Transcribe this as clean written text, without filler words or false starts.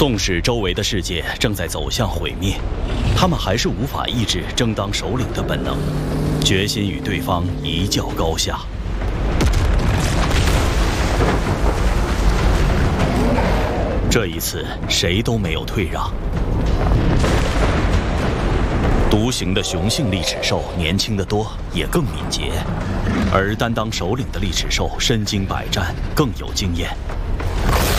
纵使周围的世界正在走向毁灭，他们还是无法抑制争当首领的本能，决心与对方一较高下。这一次，谁都没有退让。独行的雄性利齿兽年轻得多，也更敏捷，而担当首领的利齿兽身经百战，更有经验。